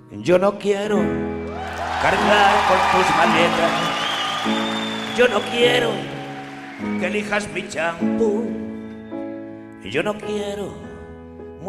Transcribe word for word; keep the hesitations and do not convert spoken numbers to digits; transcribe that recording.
Yo no quiero cargar con tus maletas. Yo no quiero que elijas mi champú. Yo no quiero